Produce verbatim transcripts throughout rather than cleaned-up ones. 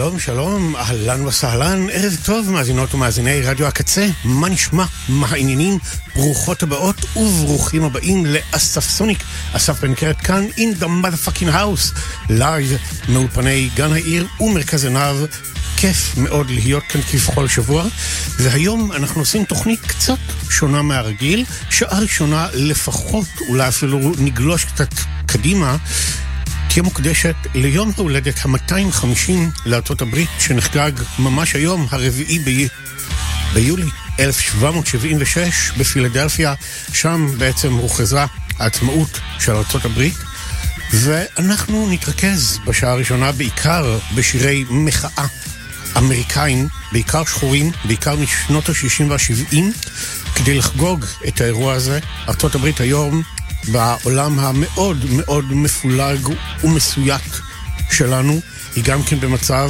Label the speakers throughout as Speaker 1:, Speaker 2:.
Speaker 1: שלום, שלום, אהלן וסהלן, ערב טוב, מאזינות ומאזיני רדיו הקצה, מה נשמע, מה העניינים, ברוכות הבאות וברוכים הבאים לאסף סוניק, אסף בן קרת כאן, in the motherfucking house, live מאולפני גן העיר ומרכז עיניו, כיף מאוד להיות כאן כבכל שבוע, והיום אנחנו עושים תוכנית קצת שונה מהרגיל, שעה ראשונה לפחות, אולי אפילו נגלוש קצת קדימה, תהיה מוקדשת ליום ההולדת ה-מאתיים וחמישים לארצות הברית, שנחגג ממש היום, הרביעי ב... ביולי אלף שבע מאות שבעים ושש בפילדלפיה, שם בעצם הוכרזה העצמאות של ארצות הברית, ואנחנו נתרכז בשעה הראשונה בעיקר בשירי מחאה אמריקאים, בעיקר שחורים, בעיקר משנות ה-שישים וה-שבעים, כדי לחגוג את האירוע הזה. ארצות הברית היום בעולם המאוד מאוד מפולג ומסויק שלנו, היא גם כן במצב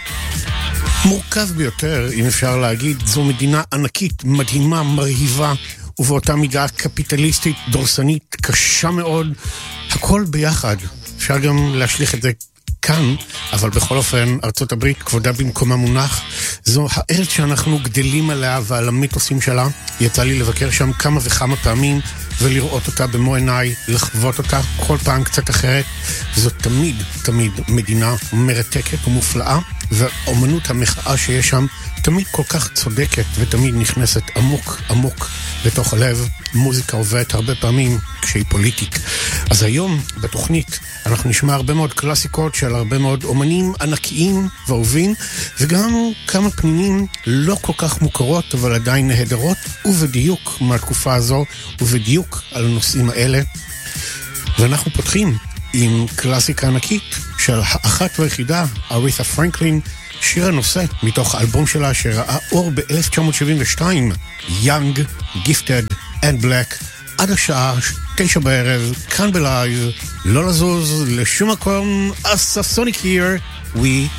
Speaker 1: מורכב ביותר, אם אפשר להגיד. זו מדינה ענקית, מדהימה, מרהיבה, ובאותה מידה קפיטליסטית, דורסנית, קשה מאוד, הכל ביחד. אפשר גם להשליך את זה כאן, אבל בכל אופן, ארצות הברית, כבודה במקומה מונח, זו הארץ שאנחנו גדלים עליה ועל המיתוסים שלה. יצא לי לבקר שם כמה וכמה פעמים, ולראות אותה במו עיניי, לחוות אותה כל פעם קצת אחרת, וזאת תמיד, תמיד מדינה מרתקת ומופלאה, והאומנות המחאה שיש שם תמיד כל כך צודקת, ותמיד נכנסת עמוק עמוק בתוך הלב. מוזיקה עובדת הרבה פעמים כשהיא פוליטיק. אז היום בתוכנית אנחנו נשמע הרבה מאוד קלאסיקות של הרבה מאוד אומנים ענקיים ואהובים, וגם כמה פנינים לא כל כך מוכרות אבל עדיין נהדרות, ובדיוק מהתקופה הזו ובדיוק על הנושאים האלה. ואנחנו פותחים עם קלאסיקה ענקית של האחת והיחידה, אריתה פרנקלין, שיר הנושא מתוך האלבום שלה שראה אור ב-אלף תשע מאות שבעים ושתיים, Young, Gifted and Black, עד השעה תשע בערב, כאן בלייב, לא לזוז לשום מקום. אסף סוניק here, we